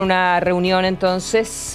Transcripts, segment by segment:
Una reunión entonces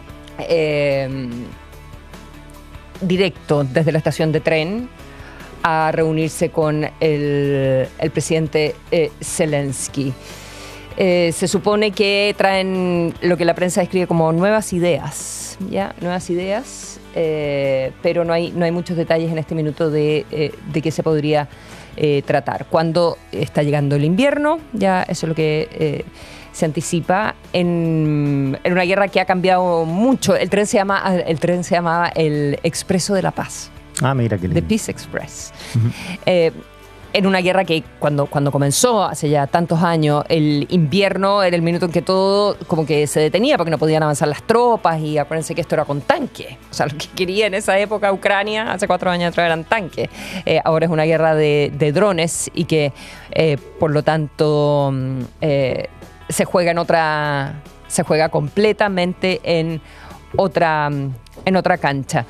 directo desde la estación de tren a reunirse con el presidente Zelensky. Se supone que traen lo que la prensa describe como nuevas ideas, ¿ya? Nuevas ideas, pero no hay muchos detalles en este minuto de qué se podría tratar. Cuando está llegando el invierno, ya eso es lo que se anticipa en una guerra que ha cambiado mucho. El tren se llamaba el Expreso de la Paz. Ah, mira qué lindo. The Peace Express. Uh-huh. En una guerra que cuando comenzó hace ya tantos años, el invierno era el minuto en que todo como que se detenía porque no podían avanzar las tropas, y acuérdense que esto era con tanques. O sea, lo que quería en esa época Ucrania, hace 4 años atrás, eran tanques. Ahora es una guerra de drones y que por lo tanto se juega completamente en otra cancha.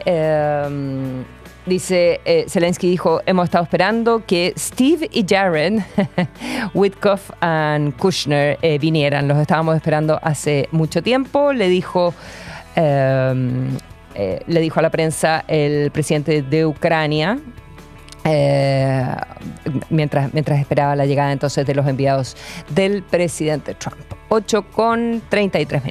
Dice, Zelensky dijo, hemos estado esperando que Steve y Jared, Witkoff y Kushner vinieran. Los estábamos esperando hace mucho tiempo. Le dijo a la prensa el presidente de Ucrania, mientras esperaba la llegada entonces de los enviados del presidente Trump. 8:33.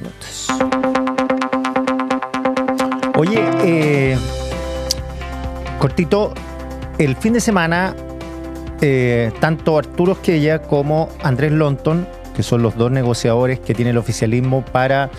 Oye, cortito, el fin de semana, tanto Arturo Esquella como Andrés Longton, que son los dos negociadores que tiene el oficialismo para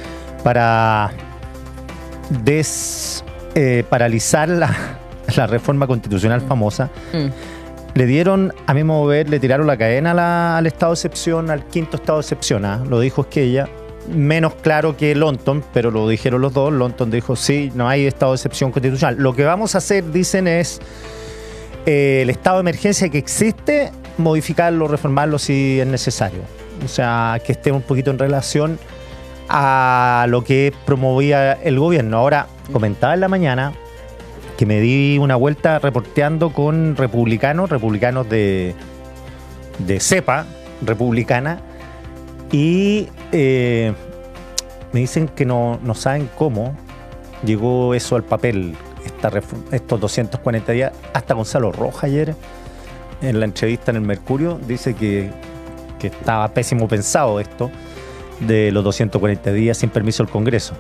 paralizar la reforma constitucional famosa, le dieron, a mi modo de ver, le tiraron la cadena al estado de excepción, al quinto estado de excepción. Lo dijo Esquella, menos claro que Longton, pero lo dijeron los dos. Longton dijo, sí, no hay estado de excepción constitucional. Lo que vamos a hacer, dicen, es el estado de emergencia que existe, modificarlo, reformarlo si es necesario. O sea, que esté un poquito en relación a lo que promovía el gobierno. Ahora, comentaba en la mañana que me di una vuelta reporteando con republicanos de cepa republicana, y me dicen que no saben cómo llegó eso al papel, estos 240 días. Hasta Gonzalo Rojas ayer, en la entrevista en el Mercurio, dice que estaba pésimo pensado esto de los 240 días sin permiso del Congreso.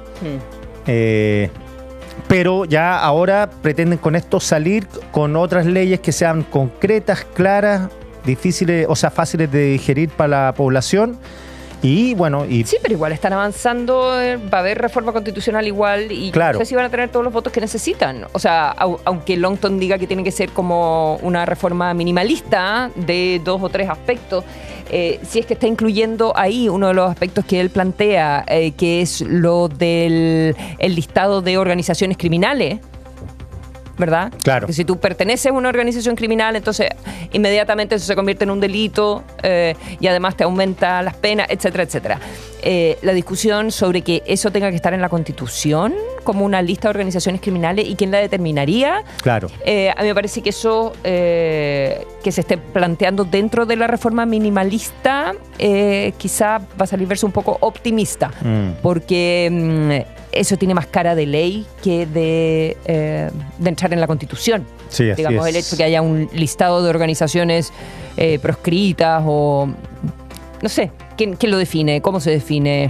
Pero ya ahora pretenden con esto salir con otras leyes que sean concretas, claras, difíciles, o sea, fáciles de digerir para la población. Y bueno, sí, pero igual están avanzando, va a haber reforma constitucional igual, y claro, no sé si van a tener todos los votos que necesitan. O sea, aunque Longton diga que tiene que ser como una reforma minimalista de 2 o 3 aspectos, si es que está incluyendo ahí uno de los aspectos que él plantea, que es lo del el listado de organizaciones criminales, ¿verdad? Claro. Que si tú perteneces a una organización criminal, entonces inmediatamente eso se convierte en un delito, y además te aumenta las penas, etcétera, etcétera. La discusión sobre que eso tenga que estar en la Constitución como una lista de organizaciones criminales y quién la determinaría, claro, a mí me parece que eso que se esté planteando dentro de la reforma minimalista quizá va a salir verse un poco optimista, porque eso tiene más cara de ley que de entrar en la Constitución. Sí, así digamos, es. El hecho de que haya un listado de organizaciones proscritas, o no sé, ¿quién lo define? ¿Cómo se define?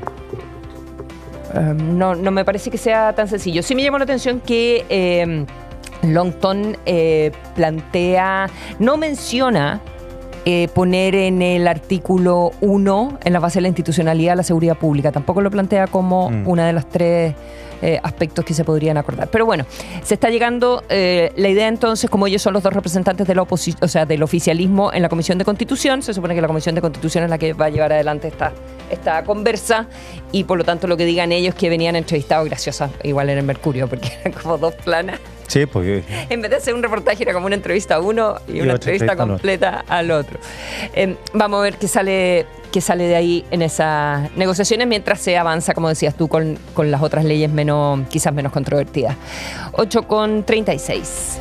No me parece que sea tan sencillo. Sí me llamó la atención que Longton plantea, no menciona poner en el artículo 1, en la base de la institucionalidad, la seguridad pública. Tampoco lo plantea como una de las 3 aspectos que se podrían acordar. Pero bueno, se está llegando la idea entonces, como ellos son los 2 representantes de la oposición, o sea, del oficialismo en la Comisión de Constitución, se supone que la Comisión de Constitución es la que va a llevar adelante esta conversa, y por lo tanto lo que digan ellos que venían entrevistados, graciosa, igual en el Mercurio, porque eran como 2 planas. Sí, porque en vez de hacer un reportaje era como una entrevista a uno y una entrevista completa al otro. Vamos a ver qué sale de ahí en esas negociaciones, mientras se avanza, como decías tú, con las otras leyes quizás menos controvertidas. 8:36.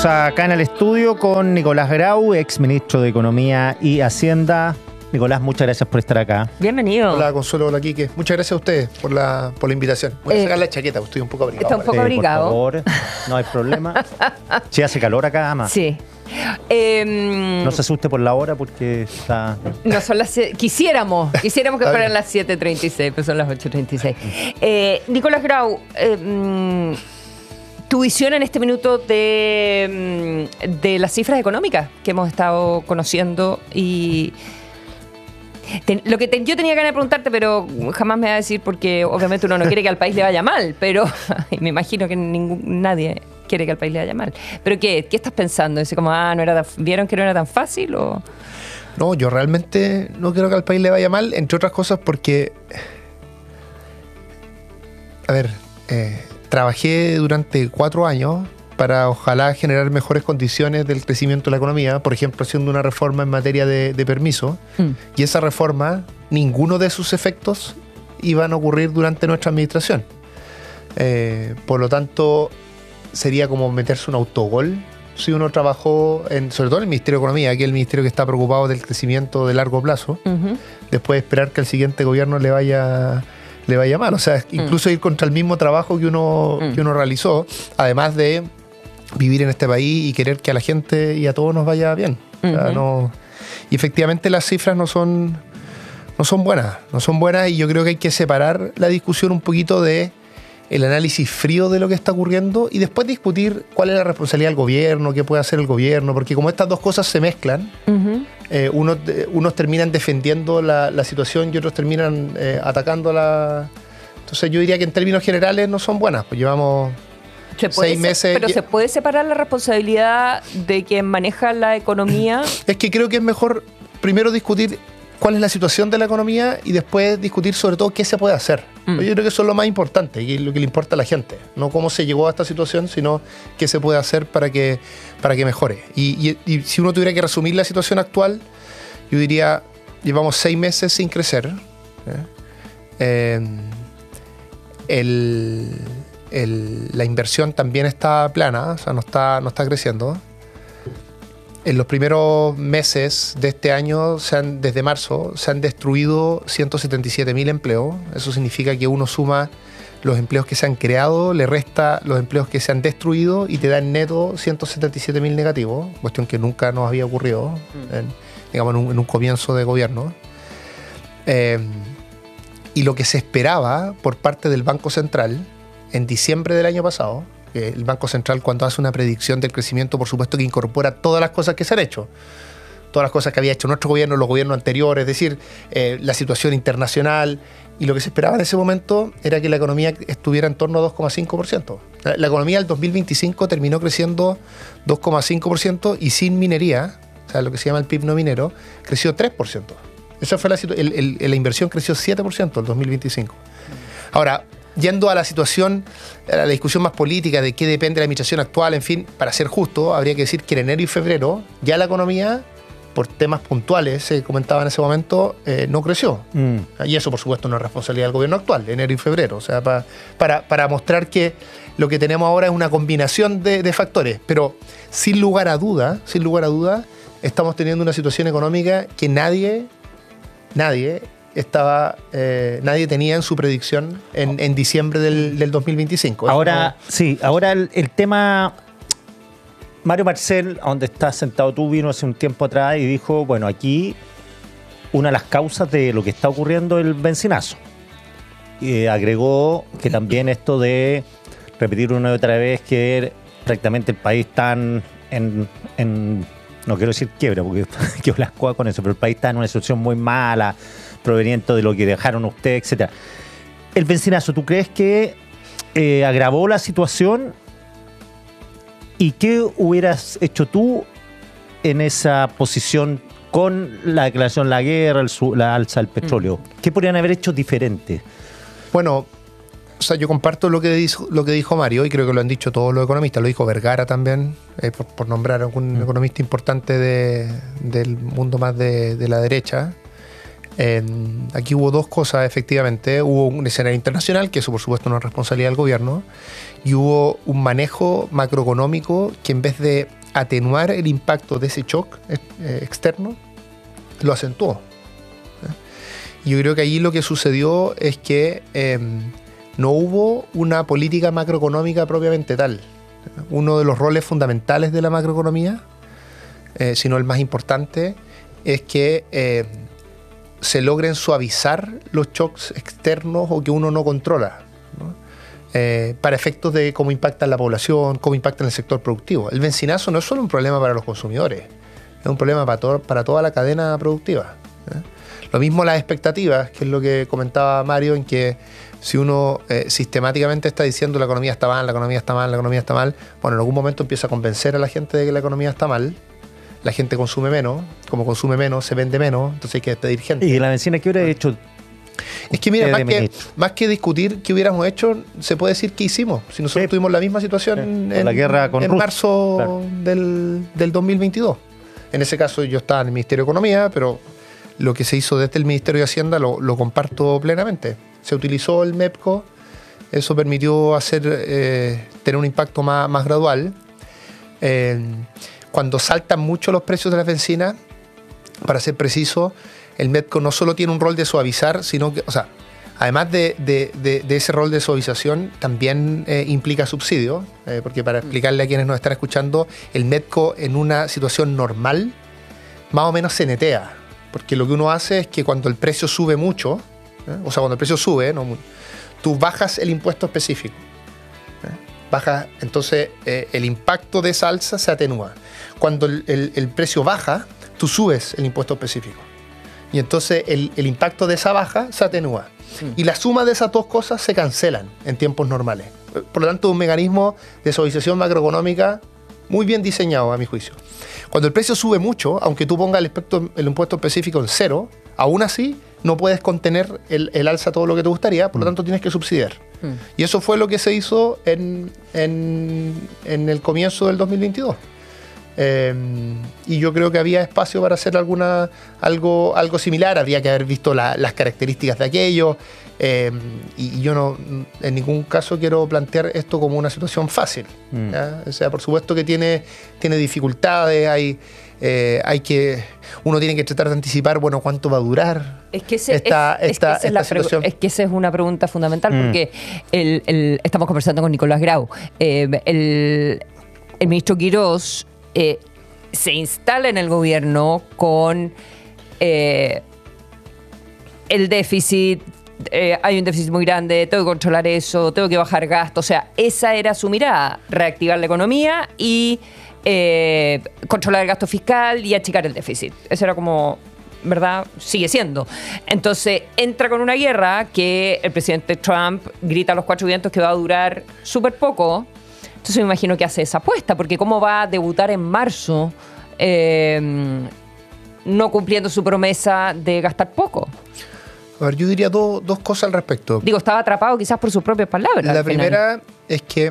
Estamos acá en el estudio con Nicolás Grau, ex ministro de Economía y Hacienda. Nicolás, muchas gracias por estar acá. Bienvenido. Hola, Consuelo, hola, Quique. Muchas gracias a ustedes por la invitación. Voy a sacar la chaqueta, porque estoy un poco abrigado. Está un poco abrigado. Por favor, no hay problema. Sí, hace calor acá, ama. Sí. No se asuste por la hora porque está... No son las... Quisiéramos que fueran las 7:36, pero son las 8:36. Nicolás Grau, tu visión en este minuto de las cifras económicas que hemos estado conociendo y... yo tenía ganas de preguntarte, pero jamás me va a decir porque obviamente uno no quiere que al país le vaya mal, pero me imagino que nadie quiere que al país le vaya mal. ¿Pero qué estás pensando? ¿Es como, ¿vieron que no era tan fácil o...? No, yo realmente no quiero que al país le vaya mal, entre otras cosas porque... A ver, trabajé durante 4 años para ojalá generar mejores condiciones del crecimiento de la economía, por ejemplo, haciendo una reforma en materia de permiso. Y esa reforma, ninguno de sus efectos iban a ocurrir durante nuestra administración. Por lo tanto, sería como meterse un autogol si uno trabajó, sobre todo en el Ministerio de Economía, que es el ministerio que está preocupado del crecimiento de largo plazo, después de esperar que al siguiente gobierno le vaya mal. O sea, incluso ir contra el mismo trabajo que uno realizó, además de vivir en este país y querer que a la gente y a todos nos vaya bien. O sea, y efectivamente las cifras no son buenas y yo creo que hay que separar la discusión un poquito de el análisis frío de lo que está ocurriendo y después discutir cuál es la responsabilidad del gobierno, qué puede hacer el gobierno, porque como estas dos cosas se mezclan, unos terminan defendiendo la situación y otros terminan atacándola. Entonces yo diría que en términos generales no son buenas, pues llevamos 6 meses... Pero ¿se puede separar la responsabilidad de quien maneja la economía? Es que creo que es mejor primero discutir cuál es la situación de la economía y después discutir sobre todo qué se puede hacer. Yo creo que eso es lo más importante y lo que le importa a la gente. No cómo se llegó a esta situación, sino qué se puede hacer para que mejore. Y si uno tuviera que resumir la situación actual, yo diría, llevamos 6 meses sin crecer. La inversión también está plana, o sea, no está creciendo. En los primeros meses de este año, desde marzo, se han destruido 177.000 empleos. Eso significa que uno suma los empleos que se han creado, le resta los empleos que se han destruido y te da en neto 177.000 negativos, cuestión que nunca nos había ocurrido en un comienzo de gobierno. Y lo que se esperaba por parte del Banco Central en diciembre del año pasado, el Banco Central cuando hace una predicción del crecimiento, por supuesto que incorpora todas las cosas que se han hecho, todas las cosas que había hecho nuestro gobierno, los gobiernos anteriores, es decir, la situación internacional, y lo que se esperaba en ese momento era que la economía estuviera en torno a 2,5%. La economía del 2025 terminó creciendo 2,5% y sin minería, o sea, lo que se llama el PIB no minero, creció 3%. Esa fue la inversión creció 7% el 2025. Ahora, yendo a la situación, a la discusión más política de qué depende de la administración actual, en fin, para ser justo, habría que decir que en enero y febrero ya la economía, por temas puntuales, se comentaba en ese momento, no creció. Y eso, por supuesto, no es responsabilidad del gobierno actual, enero y febrero. O sea, para mostrar que lo que tenemos ahora es una combinación de factores. Pero sin lugar a duda, estamos teniendo una situación económica que nadie tenía en su predicción en diciembre del 2025. Ahora, sí, el tema... Mario Marcel, a donde estás sentado tú, vino hace un tiempo atrás y dijo, bueno, aquí una de las causas de lo que está ocurriendo es el bencinazo. Y agregó que también esto de repetir una y otra vez que prácticamente el país está en no quiero decir quiebra, porque quedo las cosas con eso, pero el país está en una situación muy mala, proveniente de lo que dejaron ustedes, etcétera. El bencinazo, ¿tú crees que agravó la situación? ¿Y qué hubieras hecho tú en esa posición con la declaración de la guerra, la alza del petróleo? ¿Qué podrían haber hecho diferente? Bueno, o sea, yo comparto lo que dijo Mario, y creo que lo han dicho todos los economistas, lo dijo Vergara también, por nombrar a algún economista importante del mundo más de la derecha. Aquí hubo dos cosas, efectivamente. Hubo un escenario internacional, que eso por supuesto no es responsabilidad del gobierno, y hubo un manejo macroeconómico que en vez de atenuar el impacto de ese shock externo, lo acentuó. Y yo creo que allí lo que sucedió es que no hubo una política macroeconómica propiamente tal. Uno de los roles fundamentales de la macroeconomía, sino el más importante, es que se logren suavizar los shocks externos o que uno no controla, ¿no? Para efectos de cómo impacta en la población, cómo impacta en el sector productivo. El bencinazo no es solo un problema para los consumidores, es un problema para toda la cadena productiva. Lo mismo las expectativas, que es lo que comentaba Mario, en que si uno sistemáticamente está diciendo la economía está mal, la economía está mal, la economía está mal, bueno, en algún momento empieza a convencer a la gente de que la economía está mal, la gente consume menos, como consume menos, se vende menos, entonces hay que despedir gente. ¿Y la bencina qué hubiera hecho? Es que mira, más que discutir qué hubiéramos hecho, se puede decir qué hicimos. Si nosotros tuvimos la misma situación la guerra con en marzo del 2022. En ese caso yo estaba en el Ministerio de Economía, pero lo que se hizo desde el Ministerio de Hacienda lo comparto plenamente. Se utilizó el MEPCO, eso permitió tener un impacto más gradual. Cuando saltan mucho los precios de la bencina, para ser preciso, el MEPCO no solo tiene un rol de suavizar, sino que, o sea, además de ese rol de suavización, también implica subsidio, porque para explicarle a quienes nos están escuchando, el MEPCO en una situación normal, más o menos se netea, porque lo que uno hace es que cuando el precio sube mucho, o sea, cuando el precio sube, tú bajas el impuesto específico. Entonces el impacto de esa alza se atenúa. Cuando el precio baja, tú subes el impuesto específico. Y entonces el impacto de esa baja se atenúa. Y la suma de esas dos cosas se cancelan en tiempos normales. Por lo tanto, un mecanismo de suavización macroeconómica muy bien diseñado, a mi juicio. Cuando el precio sube mucho, aunque tú pongas el impuesto específico en cero, aún así no puedes contener el alza todo lo que te gustaría, por lo tanto tienes que subsidiar. Y eso fue lo que se hizo en el comienzo del 2022. Y yo creo que había espacio para hacer algo similar. Habría que haber visto las características de aquello. Y yo no, en ningún caso quiero plantear esto como una situación fácil. O sea, por supuesto que tiene dificultades, uno tiene que tratar de anticipar, bueno, cuánto va a durar esta situación. Es que esa es una pregunta fundamental, porque estamos conversando con Nicolás Grau. El ministro Quirós se instala en el gobierno con el déficit. Hay un déficit muy grande, tengo que controlar eso, tengo que bajar gastos. O sea, esa era su mirada: reactivar la economía y controlar el gasto fiscal y achicar el déficit. Eso era como, ¿verdad? Sigue siendo. Entonces entra con una guerra que el presidente Trump grita a los cuatro vientos que va a durar súper poco. Entonces me imagino que hace esa apuesta, porque ¿cómo va a debutar en marzo no cumpliendo su promesa de gastar poco? A ver, yo diría dos cosas al respecto. Digo, estaba atrapado quizás por sus propias palabras. La primera es que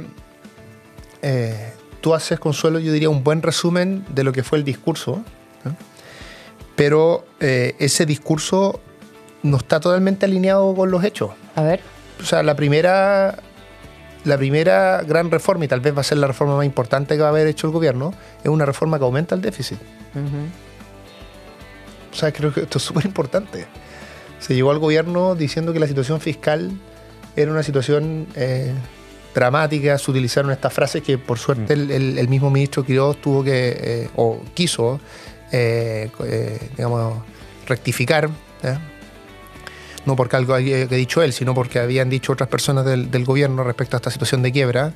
tú haces, Consuelo, yo diría un buen resumen de lo que fue el discurso, ¿no? Pero ese discurso no está totalmente alineado con los hechos. A ver. O sea, la primera gran reforma, y tal vez va a ser la reforma más importante que va a haber hecho el gobierno, es una reforma que aumenta el déficit. O sea, creo que esto es súper importante. Se llegó al gobierno diciendo que la situación fiscal era una situación dramática. Se utilizaron estas frases que, por suerte, el mismo ministro Quirós tuvo que, o quiso, digamos, rectificar, ¿eh? No porque algo haya dicho él, sino porque habían dicho otras personas del gobierno respecto a esta situación de quiebra.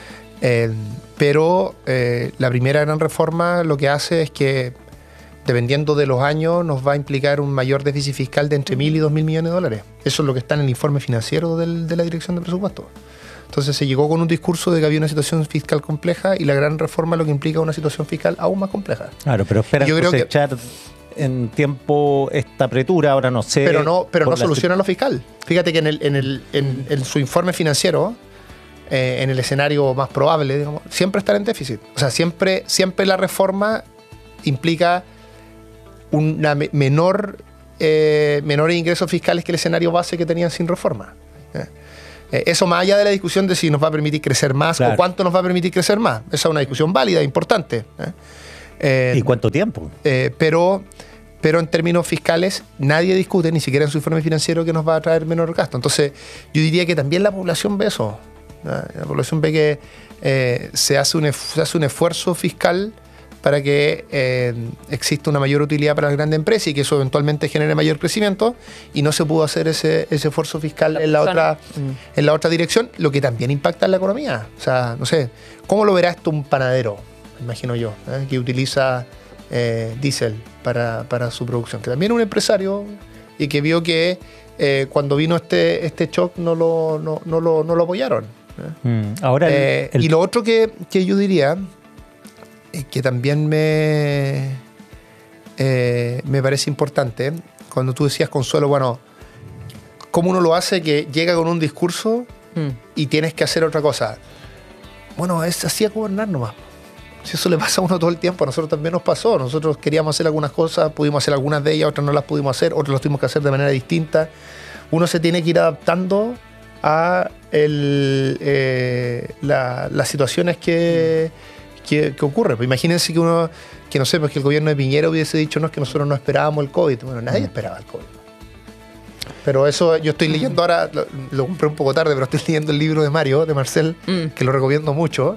Pero la primera gran reforma lo que hace es que, dependiendo de los años, nos va a implicar un mayor déficit fiscal de entre 1.000 y 2.000 millones de dólares. Eso es lo que está en el informe financiero de la Dirección de Presupuestos. Entonces se llegó con un discurso de que había una situación fiscal compleja, y la gran reforma lo que implica una situación fiscal aún más compleja. Claro, pero esperan cosechar en tiempo esta apretura, ahora no sé. Pero no soluciona lo fiscal. Fíjate que en su informe financiero, en el escenario más probable, digamos, siempre estará en déficit. O sea, siempre la reforma implica una menor menores ingresos fiscales que el escenario base que tenían sin reforma. Eso más allá de la discusión de si nos va a permitir crecer más, claro, o cuánto nos va a permitir crecer más. Esa es una discusión válida, importante. ¿Y cuánto tiempo? Pero en términos fiscales nadie discute, ni siquiera en su informe financiero, que nos va a traer menor gasto. Entonces yo diría que también la población ve eso. La población ve que se hace un esfuerzo fiscal para que exista una mayor utilidad para las grandes empresas y que eso eventualmente genere mayor crecimiento, y no se pudo hacer ese esfuerzo fiscal en la otra dirección, lo que también impacta en la economía. O sea, no sé, ¿cómo lo verá esto un panadero, imagino yo, que utiliza diésel para su producción? Que también es un empresario y que vio que cuando vino este shock no lo apoyaron. Ahora y lo otro que yo diría, que también me parece importante, cuando tú decías, Consuelo, bueno, ¿cómo uno lo hace que llega con un discurso y tienes que hacer otra cosa? Bueno, es así a gobernar nomás. Si eso le pasa a uno todo el tiempo, a nosotros también nos pasó. Nosotros queríamos hacer algunas cosas, pudimos hacer algunas de ellas, otras no las pudimos hacer, otras las tuvimos que hacer de manera distinta. Uno se tiene que ir adaptando a las situaciones que ocurre. Pues imagínense que no sé, pues que el gobierno de Piñera hubiese dicho, no, es que nosotros no esperábamos el COVID. Bueno, nadie esperaba el COVID. Pero eso yo estoy leyendo ahora, lo compré un poco tarde, pero estoy leyendo el libro de Mario, de Marcel, que lo recomiendo mucho.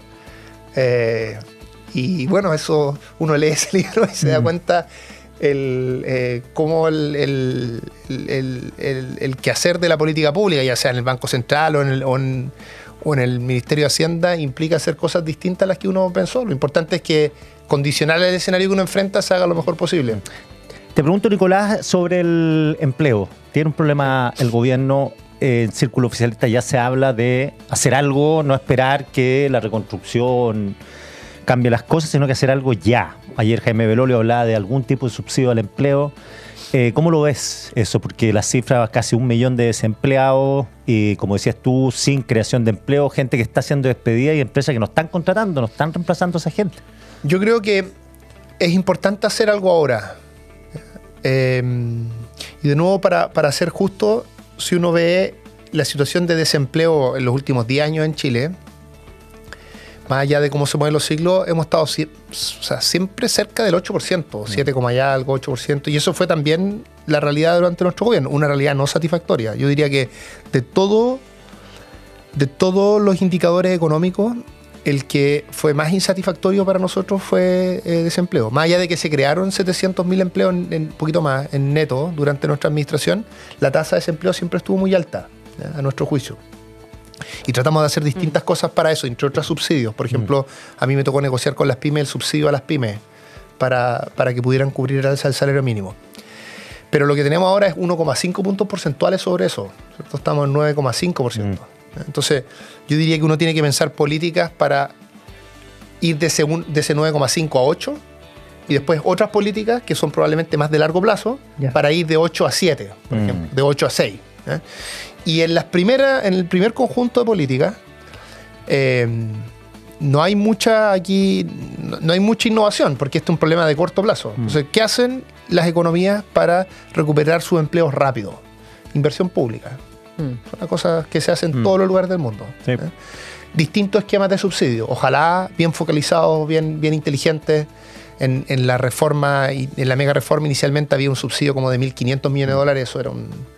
Y bueno, eso, uno lee ese libro y se da cuenta cómo el quehacer de la política pública, ya sea en el Banco Central o en el Ministerio de Hacienda, implica hacer cosas distintas a las que uno pensó. Lo importante es que condicionar el escenario que uno enfrenta se haga lo mejor posible. Te pregunto, Nicolás, sobre el empleo. ¿Tiene un problema el gobierno? En círculo oficialista ya se habla de hacer algo, no esperar que la reconstrucción cambie las cosas, sino que hacer algo ya. Ayer Jaime Belolio hablaba de algún tipo de subsidio al empleo. ¿Cómo lo ves eso? Porque las cifras, casi 1 millón de desempleados y, como decías tú, sin creación de empleo, gente que está siendo despedida y empresas que no están contratando, no están reemplazando a esa gente. Yo creo que es importante hacer algo ahora. Y de nuevo, para ser justo, si uno ve la situación de desempleo en los últimos 10 años en Chile, más allá de cómo se mueven los siglos, hemos estado siempre cerca del 8%, 7, algo, 8%, y eso fue también la realidad durante nuestro gobierno, una realidad no satisfactoria. Yo diría que de todos los indicadores económicos, el que fue más insatisfactorio para nosotros fue desempleo. Más allá de que se crearon 700.000 empleos, un poquito más en neto durante nuestra administración, la tasa de desempleo siempre estuvo muy alta, a nuestro juicio. Y tratamos de hacer distintas cosas para eso, entre otros subsidios. Por ejemplo, a mí me tocó negociar con las pymes el subsidio a las pymes para que pudieran cubrir el alza del salario mínimo. Pero lo que tenemos ahora es 1,5 puntos porcentuales sobre eso. ¿Cierto? Estamos en 9,5%. Entonces, yo diría que uno tiene que pensar políticas para ir de ese 9,5 a 8, y después otras políticas que son probablemente más de largo plazo, para ir de 8 a 7, por ejemplo, de 8 a 6. Y en el primer conjunto de políticas, no hay mucha innovación, porque este es un problema de corto plazo. Entonces, ¿qué hacen las economías para recuperar sus empleos rápido? Inversión pública. Son una cosa que se hace en todos los lugares del mundo. Sí. Distintos esquemas de subsidio, ojalá bien focalizados, bien inteligentes. En la reforma, en la mega reforma, inicialmente había un subsidio como de $1.500 millones. Eso era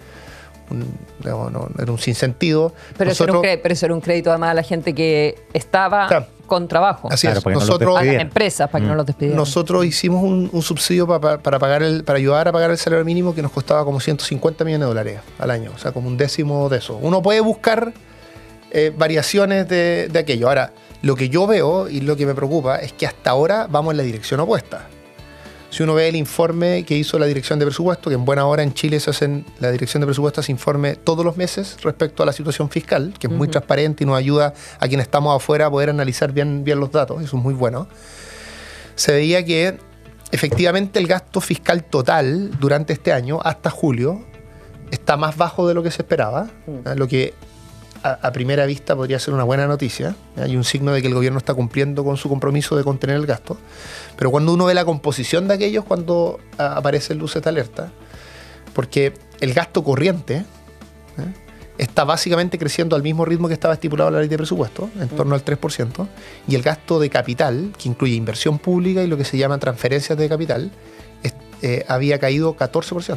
era un sinsentido. Pero eso era un crédito además a la gente que estaba con trabajo. Así es. Nosotros, a las empresas, para que no los despidieran. Nosotros hicimos un subsidio para ayudar a pagar el salario mínimo, que nos costaba como $150 millones al año, o sea, como 1/10 de eso. Uno puede buscar variaciones de aquello. Ahora, lo que yo veo y lo que me preocupa es que hasta ahora vamos en la dirección opuesta. Si uno ve el informe que hizo la Dirección de Presupuesto, que en buena hora en Chile la Dirección de Presupuesto hace informe todos los meses respecto a la situación fiscal, que es muy transparente y nos ayuda a quienes estamos afuera a poder analizar bien los datos, eso es muy bueno. Se veía que efectivamente el gasto fiscal total durante este año, hasta julio, está más bajo de lo que se esperaba, lo que a primera vista podría ser una buena noticia. Hay un signo de que el gobierno está cumpliendo con su compromiso de contener el gasto. Pero cuando uno ve la composición de aquellos, cuando aparecen luces de alerta, porque el gasto corriente está básicamente creciendo al mismo ritmo que estaba estipulado en la ley de presupuesto, en torno al 3%, y el gasto de capital, que incluye inversión pública y lo que se llaman transferencias de capital, había caído 14%.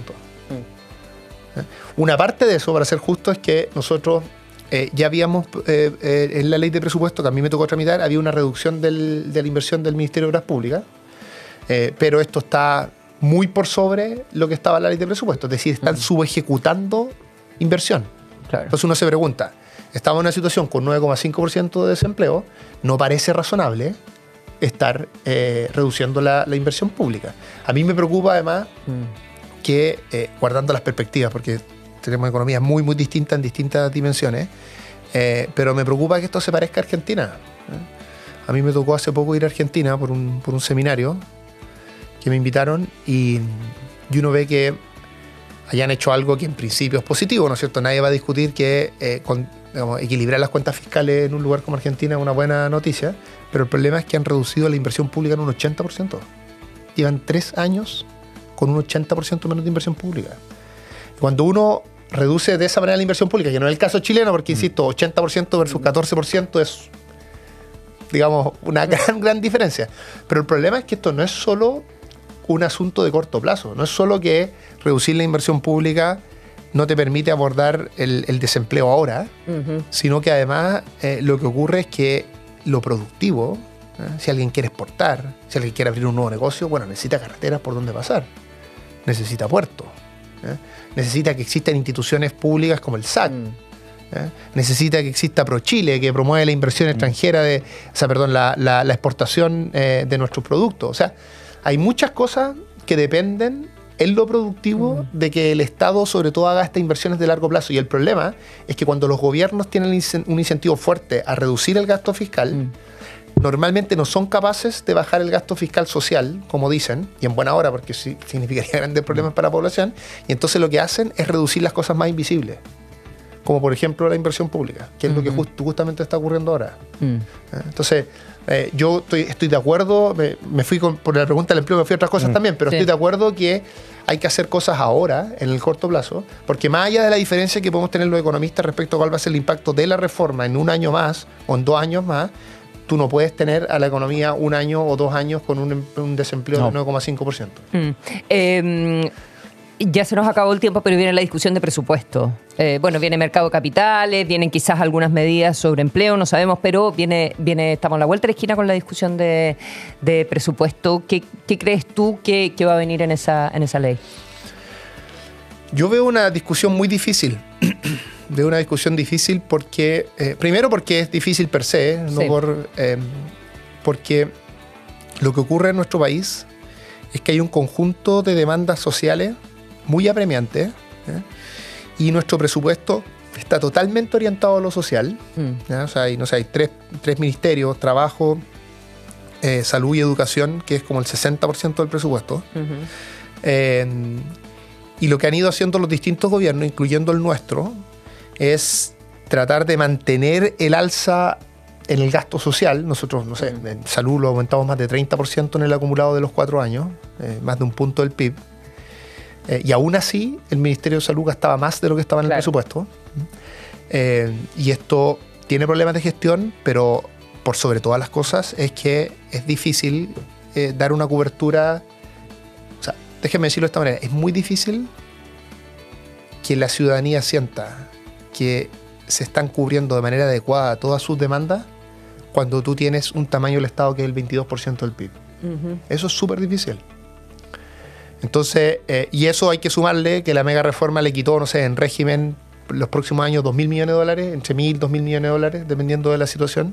Una parte de eso, para ser justo, es que nosotros ya habíamos, en la ley de presupuesto que a mí me tocó tramitar, había una reducción de la inversión del Ministerio de Obras Públicas, pero esto está muy por sobre lo que estaba en la ley de presupuesto, es decir, están subejecutando inversión. Claro. Entonces uno se pregunta, estamos en una situación con 9,5% de desempleo, no parece razonable estar reduciendo la inversión pública. A mí me preocupa además que, guardando las perspectivas, porque tenemos economías muy, muy distintas en distintas dimensiones, pero me preocupa que esto se parezca a Argentina. A mí me tocó hace poco ir a Argentina por un seminario que me invitaron y uno ve que hayan hecho algo que en principio es positivo, ¿no es cierto? Nadie va a discutir que equilibrar las cuentas fiscales en un lugar como Argentina es una buena noticia, pero el problema es que han reducido la inversión pública en un 80%. Llevan 3 años con un 80% menos de inversión pública. Cuando uno reduce de esa manera la inversión pública, que no es el caso chileno, porque insisto, 80% versus 14% es, digamos, una gran diferencia. Pero el problema es que esto no es solo un asunto de corto plazo, no es solo que reducir la inversión pública no te permite abordar el desempleo ahora, sino que además lo que ocurre es que lo productivo, si alguien quiere exportar, si alguien quiere abrir un nuevo negocio, bueno, necesita carreteras por donde pasar, necesita puertos, necesita que existan instituciones públicas como el SAC, necesita que exista ProChile, que promueve la inversión extranjera, la exportación de nuestros productos. O sea, hay muchas cosas que dependen en lo productivo de que el Estado sobre todo haga estas inversiones de largo plazo. Y el problema es que cuando los gobiernos tienen un incentivo fuerte a reducir el gasto fiscal, normalmente no son capaces de bajar el gasto fiscal social, como dicen, y en buena hora, porque sí significaría grandes problemas para la población, y entonces lo que hacen es reducir las cosas más invisibles, como por ejemplo la inversión pública, que es lo que justamente está ocurriendo ahora. Entonces, yo estoy de acuerdo, me fui por la pregunta del empleo, me fui a otras cosas también, pero estoy de acuerdo que hay que hacer cosas ahora, en el corto plazo, porque más allá de la diferencia que podemos tener los economistas respecto a cuál va a ser el impacto de la reforma en un año más o en 2 años más, tú no puedes tener a la economía 1 año o 2 años con un desempleo de 9,5%. Ya se nos acabó el tiempo, pero viene la discusión de presupuesto. Viene mercado de capitales, vienen quizás algunas medidas sobre empleo, no sabemos, pero estamos a la vuelta de la esquina con la discusión de presupuesto. ¿Qué crees tú que va a venir en esa ley? Yo veo una discusión muy difícil. Veo una discusión difícil porque, primero porque es difícil per se, porque lo que ocurre en nuestro país es que hay un conjunto de demandas sociales muy apremiantes, y nuestro presupuesto está totalmente orientado a lo social. O sea, hay 3 ministerios: trabajo, salud y educación, que es como el 60% del presupuesto. Y lo que han ido haciendo los distintos gobiernos, incluyendo el nuestro, es tratar de mantener el alza en el gasto social. Nosotros, en salud lo aumentamos más de 30% en el acumulado de los 4 años, más de 1 punto del PIB. Y aún así, el Ministerio de Salud gastaba más de lo que estaba en el presupuesto. Y esto tiene problemas de gestión, pero por sobre todas las cosas es que es difícil dar una cobertura. O sea, déjenme decirlo de esta manera: es muy difícil que la ciudadanía sienta que se están cubriendo de manera adecuada todas sus demandas cuando tú tienes un tamaño del Estado que es el 22% del PIB. Eso es súper difícil. Entonces, y eso hay que sumarle que la mega reforma le quitó, en régimen, los próximos años $2.000 millones, entre 1.000 y 2.000 millones de dólares, dependiendo de la situación.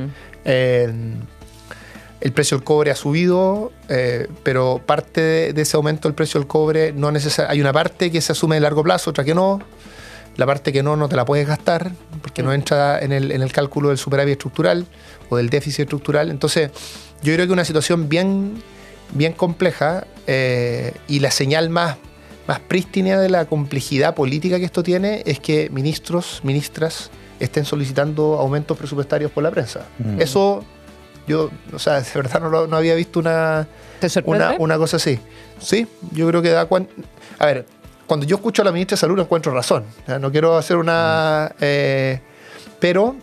El precio del cobre ha subido, pero parte de ese aumento del precio del cobre no hay una parte que se asume a largo plazo, otra que no. La parte que no te la puedes gastar porque no entra en el cálculo del superávit estructural o del déficit estructural. Entonces, yo creo que es una situación bien compleja, y la señal más prístina de la complejidad política que esto tiene es que ministros, ministras estén solicitando aumentos presupuestarios por la prensa. Eso, yo, de verdad no había visto una cosa así. Sí, yo creo que da cuenta. A ver, cuando yo escucho a la ministra de Salud no encuentro razón. No quiero hacer una... Pero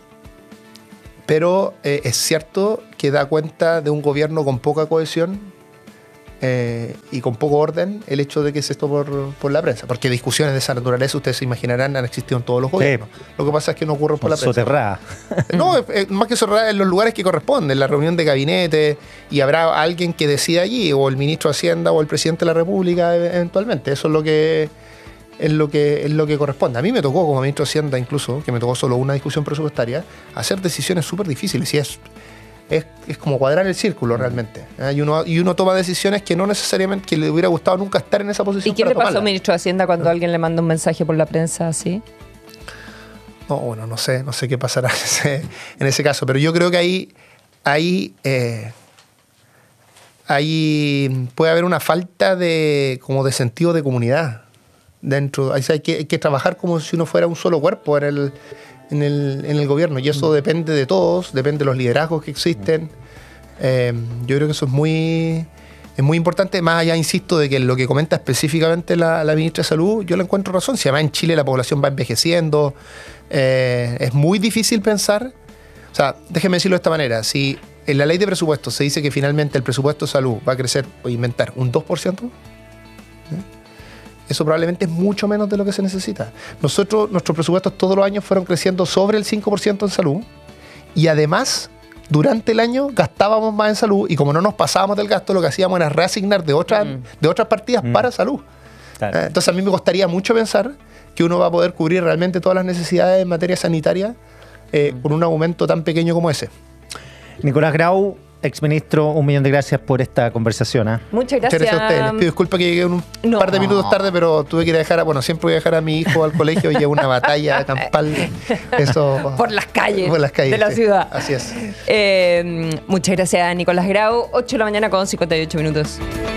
es cierto que da cuenta de un gobierno con poca cohesión y con poco orden el hecho de que es esto por la prensa. Porque discusiones de esa naturaleza, ustedes se imaginarán, han existido en todos los gobiernos. Lo que pasa es que no ocurren por la prensa. Soterrada. No, más que soterrada en los lugares que corresponden, en la reunión de gabinete, y habrá alguien que decida allí, o el ministro de Hacienda o el presidente de la República eventualmente. Eso es lo que corresponde. A mí me tocó, como ministro de Hacienda incluso, que me tocó solo una discusión presupuestaria, hacer decisiones súper difíciles. Y es como cuadrar el círculo realmente. Y uno toma decisiones que no necesariamente que le hubiera gustado nunca estar en esa posición. ¿Y qué le pasó al ministro de Hacienda cuando alguien le manda un mensaje por la prensa así? No, bueno, no sé qué pasará en ese caso, pero yo creo que ahí puede haber una falta de sentido de comunidad dentro. Hay que trabajar como si uno fuera un solo cuerpo en el gobierno, y eso depende de todos, depende de los liderazgos que existen. Yo creo que eso es muy importante, más allá, insisto, de que lo que comenta específicamente la ministra de Salud, yo le encuentro razón. Si además en Chile la población va envejeciendo, es muy difícil pensar, o sea, déjeme decirlo de esta manera, si en la ley de presupuestos se dice que finalmente el presupuesto de salud va a crecer o inventar un 2%, eso probablemente es mucho menos de lo que se necesita. Nuestros presupuestos todos los años fueron creciendo sobre el 5% en salud, y además durante el año gastábamos más en salud, y como no nos pasábamos del gasto, lo que hacíamos era reasignar de otras partidas para salud. Claro. Entonces a mí me costaría mucho pensar que uno va a poder cubrir realmente todas las necesidades en materia sanitaria con un aumento tan pequeño como ese. Nicolás Grau, exministro, 1.000.000 de gracias por esta conversación. Muchas gracias. Muchas gracias a ustedes. Les pido disculpas que llegué un par de minutos tarde, pero tuve que ir a dejar, siempre voy a dejar a mi hijo al colegio, y llevo una batalla campal. Eso, por las calles de la sí, ciudad. Así es. Muchas gracias, Nicolás Grau. 8 de la mañana con 58 minutos.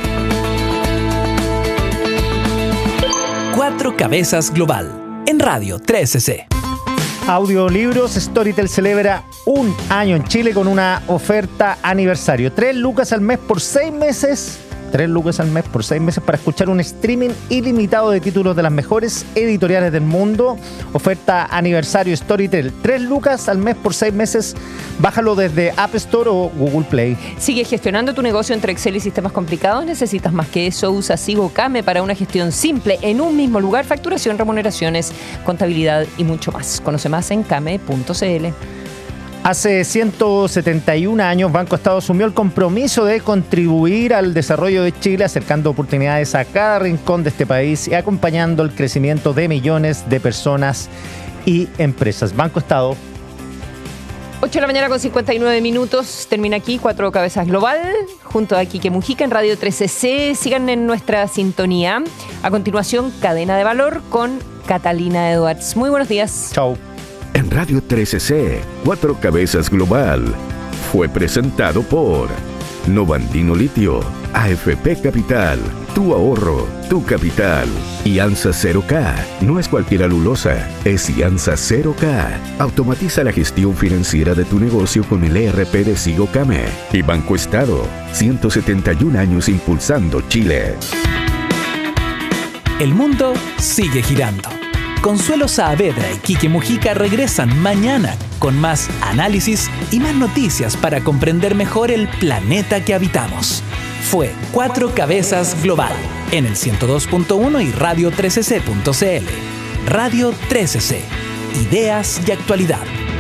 4 Cabezas Global, en Radio 13C. Audiolibros. Storytel celebra 1 año en Chile con una oferta aniversario. 3 lucas al mes por 6 meses. 3 lucas al mes por 6 meses para escuchar un streaming ilimitado de títulos de las mejores editoriales del mundo. Oferta aniversario Storytel. 3 lucas al mes por 6 meses. Bájalo desde App Store o Google Play. ¿Sigue gestionando tu negocio entre Excel y sistemas complicados? ¿Necesitas más que eso? Usa Sigo Kame para una gestión simple en un mismo lugar: facturación, remuneraciones, contabilidad y mucho más. Conoce más en kame.cl. Hace 171 años, Banco Estado asumió el compromiso de contribuir al desarrollo de Chile, acercando oportunidades a cada rincón de este país y acompañando el crecimiento de millones de personas y empresas. Banco Estado. 8 de la mañana con 59 minutos. Termina aquí 4 Cabezas Global, junto a Quique Mujica en Radio 13C. Sigan en nuestra sintonía. A continuación, Cadena de Valor con Catalina Edwards. Muy buenos días. Chau. En Radio 13C, 4 Cabezas Global fue presentado por Novandino Litio, AFP Capital, tu ahorro, tu capital. Y ANSA 0K, no es cualquier alulosa, es IANSA 0K. Automatiza la gestión financiera de tu negocio con el ERP de Sigo Kame. Y Banco Estado, 171 años impulsando Chile. El mundo sigue girando. Consuelo Saavedra y Quique Mujica regresan mañana con más análisis y más noticias para comprender mejor el planeta que habitamos. Fue 4 Cabezas Global en el 102.1 y radio 13c.cl. Radio 13C. Ideas y actualidad.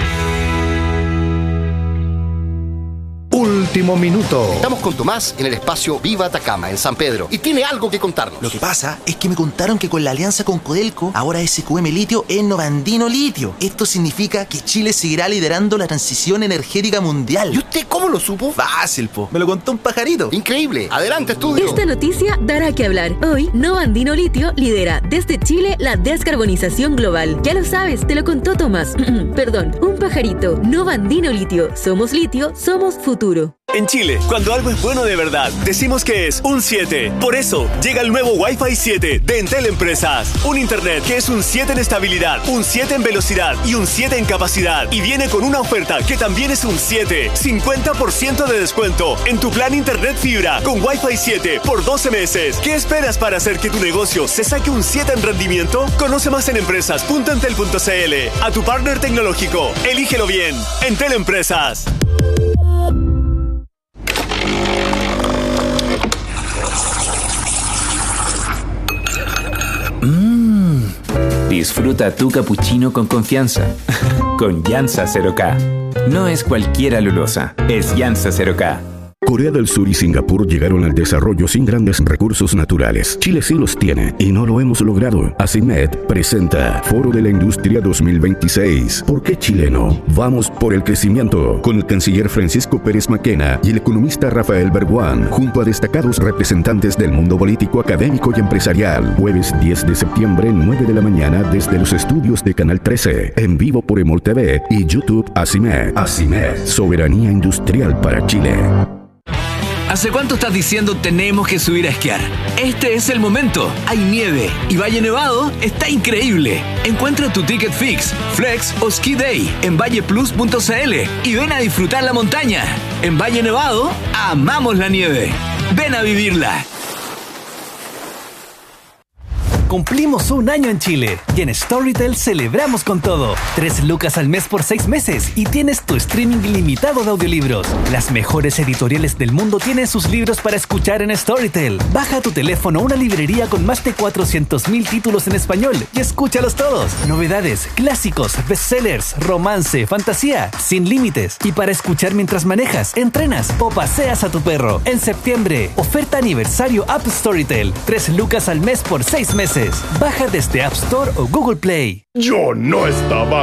Último minuto. Estamos con Tomás en el espacio Viva Atacama, en San Pedro, y tiene algo que contarnos. Lo que pasa es que me contaron que con la alianza con Codelco, ahora SQM Litio es Novandino Litio. Esto significa que Chile seguirá liderando la transición energética mundial. ¿Y usted cómo lo supo? Fácil, po. Me lo contó un pajarito. Increíble. Adelante, estudio. Esta noticia dará que hablar. Hoy, Novandino Litio lidera desde Chile la descarbonización global. Ya lo sabes, te lo contó Tomás. Perdón, un pajarito. Novandino Litio. Somos litio, somos futuro. En Chile, cuando algo es bueno de verdad, decimos que es un 7. Por eso, llega el nuevo Wi-Fi 7 de Entel Empresas. Un internet que es un 7 en estabilidad, un 7 en velocidad y un 7 en capacidad. Y viene con una oferta que también es un 7. 50% de descuento en tu plan internet fibra con Wi-Fi 7 por 12 meses. ¿Qué esperas para hacer que tu negocio se saque un 7 en rendimiento? Conoce más en empresas.entel.cl. A tu partner tecnológico, elígelo bien. Entel Empresas. Disfruta tu cappuccino con confianza. Con Yansa 0K. No es cualquier alulosa, es Yansa 0K. Corea del Sur y Singapur llegaron al desarrollo sin grandes recursos naturales. Chile sí los tiene y no lo hemos logrado. ACIMED presenta Foro de la Industria 2026. ¿Por qué chileno? Vamos por el crecimiento. Con el canciller Francisco Pérez Maquena y el economista Rafael Berguán, junto a destacados representantes del mundo político, académico y empresarial. Jueves 10 de septiembre, 9 de la mañana, desde los estudios de Canal 13. En vivo por Emol TV y YouTube ACIMED. ACIMED. Soberanía industrial para Chile. ¿Hace cuánto estás diciendo tenemos que subir a esquiar? Este es el momento. Hay nieve y Valle Nevado está increíble. Encuentra tu ticket fix, flex o ski day en valleplus.cl y ven a disfrutar la montaña. En Valle Nevado, amamos la nieve. Ven a vivirla. Cumplimos un año en Chile y en Storytel celebramos con todo. 3 lucas al mes por 6 meses y tienes tu streaming ilimitado de audiolibros. Las mejores editoriales del mundo tienen sus libros para escuchar en Storytel. Baja a tu teléfono una librería con más de 400.000 títulos en español y escúchalos todos. Novedades, clásicos, bestsellers, romance, fantasía, sin límites. Y para escuchar mientras manejas, entrenas o paseas a tu perro. En septiembre, oferta aniversario App Storytel. 3 lucas al mes por 6 meses. Baja desde App Store o Google Play. Yo no estaba